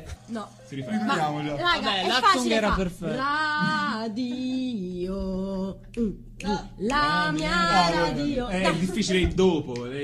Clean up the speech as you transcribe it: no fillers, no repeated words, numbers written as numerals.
No. Si rifà. Ripetiamolo. Raga, Vabbè, è l'attong facile era fa. perfetto. Radio. La mia radio. È difficile il dopo.